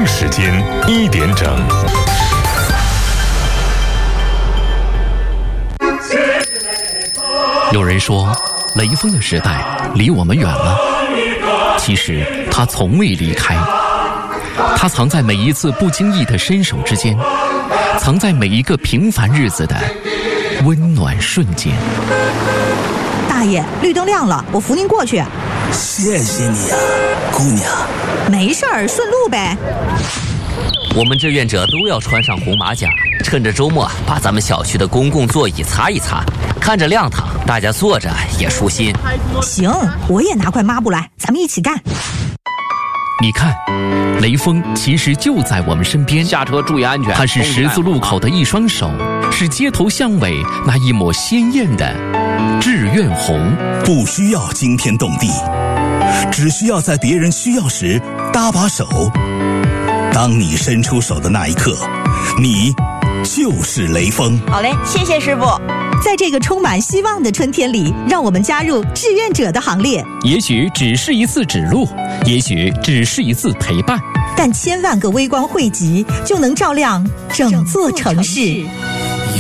时间1点整。 有人说，雷锋的时代离我们远了，其实他从未离开。他藏在每一次不经意的伸手之间，藏在每一个平凡日子的温暖瞬间。 大爷，绿灯亮了，我扶您过去。 谢谢你啊，姑娘。 没事儿，顺路呗。 我们志愿者都要穿上红马甲，趁着周末把咱们小区的公共座椅擦一擦，看着亮堂，大家坐着也舒心。 行，我也拿块抹布来，咱们一起干。 你看，雷锋其实就在我们身边。 下车注意安全。 他是十字路口的一双手，是街头巷尾那一抹鲜艳的志愿红。 不需要惊天动地，只需要在别人需要时搭把手。当你伸出手的那一刻，你就是雷锋。 好嘞，谢谢师傅。 在这个充满希望的春天里，让我们加入志愿者的行列。 也许只是一次指路，也许只是一次陪伴， 但千万个微光汇集，就能照亮整座城市。